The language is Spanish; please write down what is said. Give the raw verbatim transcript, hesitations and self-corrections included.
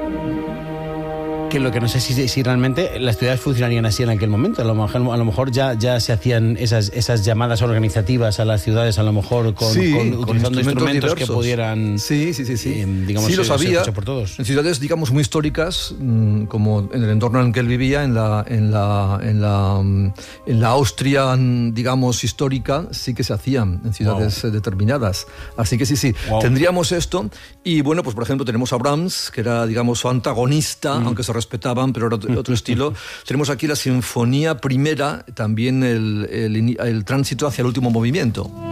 Que lo que no sé si, si realmente las ciudades funcionarían así en aquel momento. A lo mejor, a lo mejor ya, ya se hacían esas, esas llamadas organizativas a las ciudades, a lo mejor con, sí, con, con utilizando instrumentos, instrumentos que pudieran, sí, sí, sí, sí. Eh, digamos, sí, los ser, había ser por todos. en ciudades, digamos, muy históricas, como en el entorno en el que él vivía, en la, en la, en la, en la Austria, digamos, histórica, sí que se hacían en ciudades wow. determinadas. Así que sí, sí, wow. tendríamos esto. Y bueno, pues por ejemplo tenemos a Brahms, que era, digamos, su antagonista, mm. aunque se respetaban, pero era otro estilo. Tenemos aquí la Sinfonía Primera, también el, el, el tránsito hacia el último movimiento.